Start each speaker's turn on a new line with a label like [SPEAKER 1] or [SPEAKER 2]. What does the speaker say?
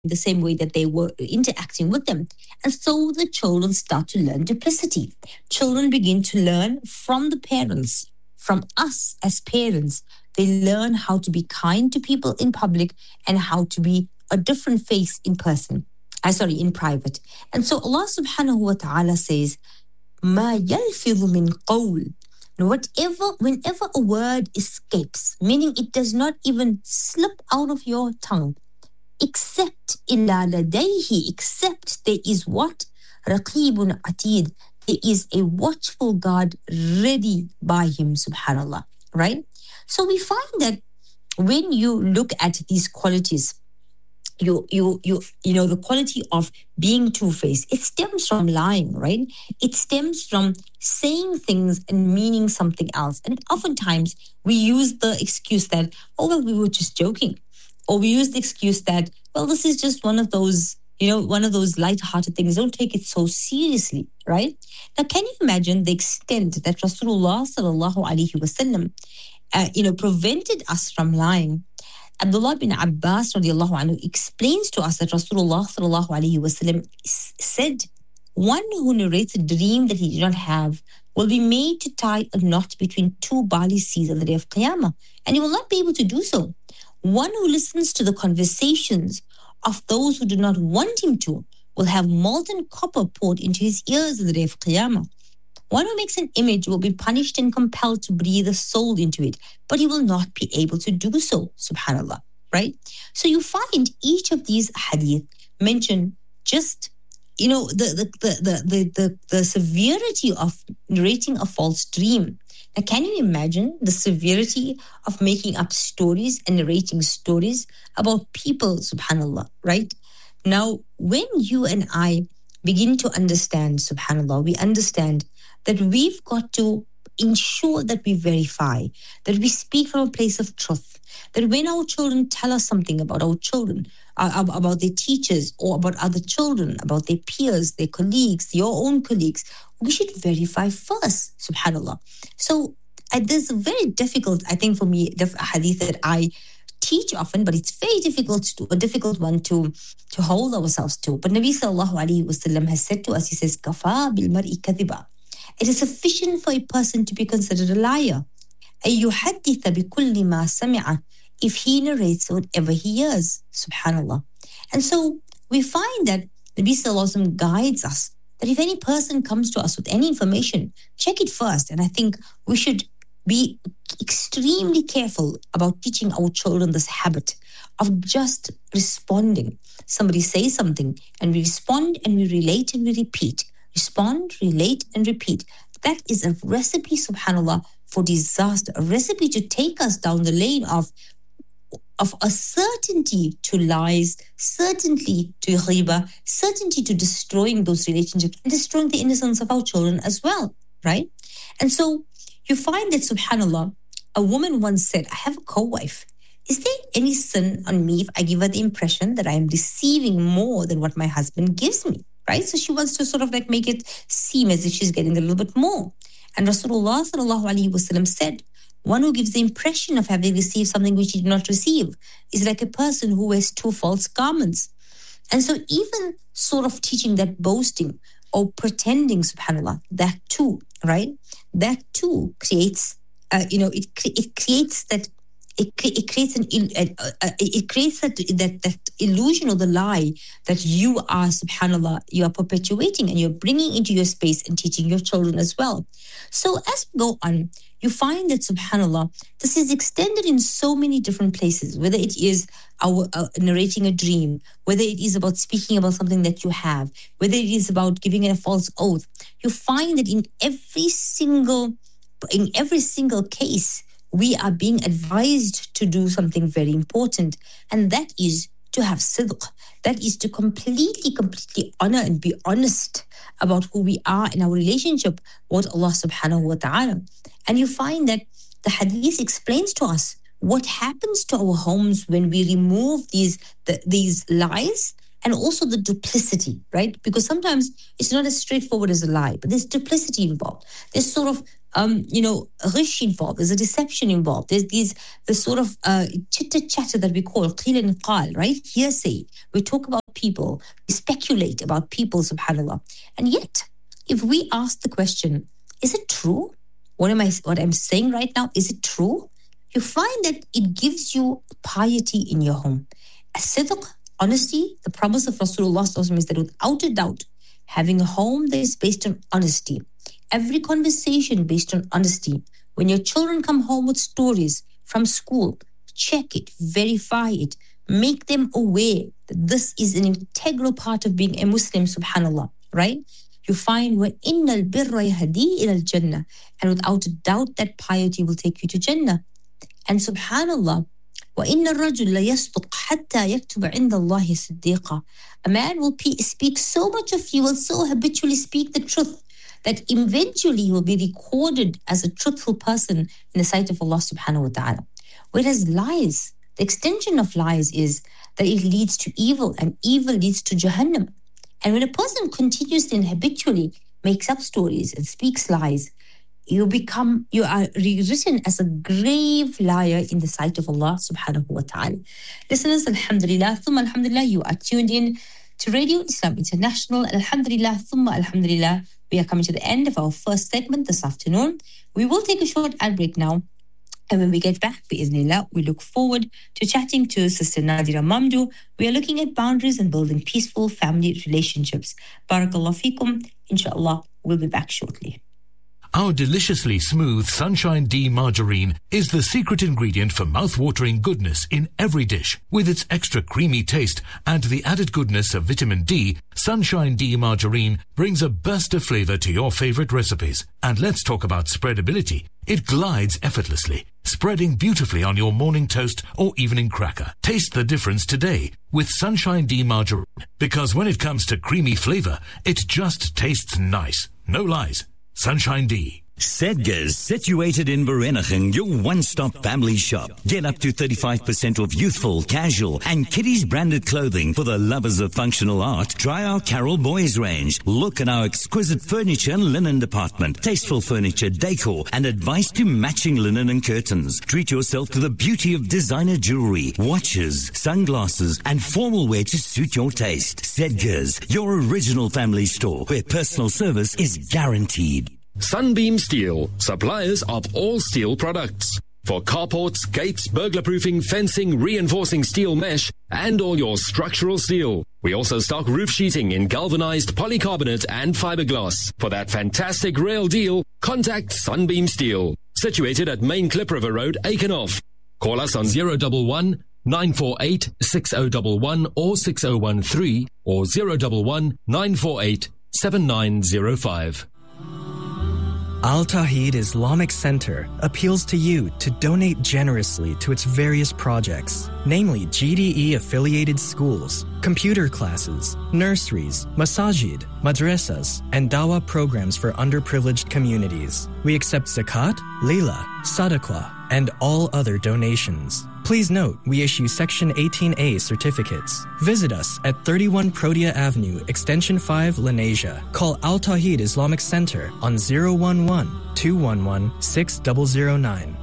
[SPEAKER 1] the same way that they were interacting with them. And so the children start to learn duplicity. Children begin to learn from the parents, from us as parents. They learn how to be kind to people in public and how to be a different face in person. In private. And so Allah subhanahu wa ta'ala says, Ma yalfidhu min qawl. Whenever a word escapes, meaning it does not even slip out of your tongue, except illa ladayhi, except there is what? Raqibun atid. There is a watchful God ready by him, subhanallah, right? So we find that when you look at these qualities, you know, the quality of being two-faced, it stems from lying, right? It stems from saying things and meaning something else. And oftentimes we use the excuse that, oh, well, we were just joking. Or we use the excuse that, well, this is just one of those, one of those light-hearted things. Don't take it so seriously, right? Now, can you imagine the extent that Rasulullah sallallahu alaihi wasallam, prevented us from lying? Abdullah bin Abbas radiallahu anhu explains to us that Rasulullah sallallahu alaihi wasallam said, one who narrates a dream that he did not have will be made to tie a knot between two barley seeds on the day of Qiyamah, and he will not be able to do so. One who listens to the conversations of those who do not want him to will have molten copper poured into his ears on the day of Qiyamah. One who makes an image will be punished and compelled to breathe a soul into it, but he will not be able to do so, subhanallah, right? So you find each of these hadith mention just, the severity of narrating a false dream. Now, can you imagine the severity of making up stories and narrating stories about people, subhanallah, right? Now, when you and I begin to understand, subhanallah, we understand that we've got to ensure that we verify, that we speak from a place of truth, that when our children tell us something about our children, about their teachers or about other children, about their peers, their colleagues, your own colleagues, we should verify first, subhanallah. So there's a very difficult, I think for me, the hadith that I teach often, but it's very a difficult one to hold ourselves to. But Nabi sallallahu alaihi wasallam has said to us, he says, Kafa bil mar'i kadhiba. It is sufficient for a person to be considered a liar. أَيُّحَدِّثَ بِكُلِّ مَا سَمِعَ. If he narrates whatever he hears, subhanallah. And so we find that Nabi sallallahu alaihi wasallam guides us that if any person comes to us with any information, check it first. And I think we should be extremely careful about teaching our children this habit of just responding. Somebody says something and we respond and we relate and we repeat. Respond, relate, and repeat. That is a recipe, subhanallah, for disaster, a recipe to take us down the lane of a certainty to lies, certainty to ghiba, certainty to destroying those relationships and destroying the innocence of our children as well, right? And so you find that, subhanallah, a woman once said, I have a co-wife. Is there any sin on me if I give her the impression that I am receiving more than what my husband gives me? Right? So she wants to sort of like make it seem as if she's getting a little bit more. And Rasulullah sallallahu alaihi wasallam said, one who gives the impression of having received something which he did not receive is like a person who wears two false garments. And so even sort of teaching that boasting or pretending, subhanallah, that too, right? That too creates, it creates that. It creates that illusion or the lie that you are, subhanallah, you are perpetuating and you're bringing into your space and teaching your children as well. So as we go on, you find that, subhanallah, this is extended in so many different places, whether it is our narrating a dream, whether it is about speaking about something that you have, whether it is about giving a false oath. You find that in every single case, we are being advised to do something very important, and that is to have sidq. That is to completely honor and be honest about who we are in our relationship with Allah subhanahu wa ta'ala. And you find that the hadith explains to us what happens to our homes when we remove these lies and also the duplicity, right? Because sometimes it's not as straightforward as a lie, but there's duplicity involved. There's sort of ghish involved. There's a deception involved. There's the sort of chitter chatter that we call qil and qal, right? Hearsay. We talk about people, we speculate about people, subhanallah. And yet, if we ask the question, is it true? What I'm saying right now, is it true? You find that it gives you piety in your home. As-sidq, honesty, the promise of Rasulullah is that without a doubt, having a home that is based on honesty, every conversation based on honesty. When your children come home with stories from school, check it, verify it, make them aware that this is an integral part of being a Muslim, subhanallah, right? You find وَإِنَّ الْبِرَّ يَهْدِي إِلَى الْجَنَّةِ, and without a doubt that piety will take you to Jannah. And subhanallah, وَإِنَّ الرَّجُلَ لَيَصْدُقْ حَتَّى يَكْتُبَ عِنْدَ اللَّهِ صِدِّيقًا. A man will speak so much of you, will so habitually speak the truth, that eventually he will be recorded as a truthful person in the sight of Allah subhanahu wa ta'ala. Whereas lies, the extension of lies is that it leads to evil, and evil leads to Jahannam. And when a person continuously and habitually makes up stories and speaks lies, you are rewritten as a grave liar in the sight of Allah subhanahu wa ta'ala. Listeners, alhamdulillah, thumma alhamdulillah, you are tuned in to Radio Islam International. Alhamdulillah, thumma alhamdulillah, we are coming to the end of our first segment this afternoon. We will take a short ad break now. And when we get back, bi'idhnillah, we look forward to chatting to Sister Nadira Mamdouh. We are looking at boundaries and building peaceful family relationships. Barakallahu feekum. Inshallah, we'll be back shortly.
[SPEAKER 2] Our deliciously smooth Sunshine D margarine is the secret ingredient for mouth-watering goodness in every dish. With its extra creamy taste and the added goodness of vitamin D, Sunshine D margarine brings a burst of flavor to your favorite recipes. And let's talk about spreadability. It glides effortlessly, spreading beautifully on your morning toast or evening cracker. Taste the difference today with Sunshine D margarine, because when it comes to creamy flavor, it just tastes nice. No lies. Sunshine D.
[SPEAKER 3] Sedgars, situated in Vereeniging, your one-stop family shop. Get up to 35% off youthful, casual, and kiddies branded clothing for the lovers of functional art. Try our Carol Boys range. Look at our exquisite furniture and linen department. Tasteful furniture, decor, and advice to matching linen and curtains. Treat yourself to the beauty of designer jewelry, watches, sunglasses, and formal wear to suit your taste. Sedgars, your original family store where personal service is guaranteed.
[SPEAKER 4] Sunbeam Steel, suppliers of all steel products. For carports, gates, burglar-proofing, fencing, reinforcing steel mesh, and all your structural steel. We also stock roof sheeting in galvanized polycarbonate and fiberglass. For that fantastic rail deal, contact Sunbeam Steel. Situated at Main Klip River Road, Aikenhof. Call us on 011 948 6011 or 6013 or 011 948 7905.
[SPEAKER 5] Al Tawheed Islamic Center appeals to you to donate generously to its various projects, namely GDE-affiliated schools, computer classes, nurseries, masajid, madrasas, and dawah programs for underprivileged communities. We accept zakat, lila, sadaqah, and all other donations. Please note, we issue Section 18A certificates. Visit us at 31 Protea Avenue, Extension 5, Lenasia. Call Al Tawheed Islamic Center on 011-211-6009.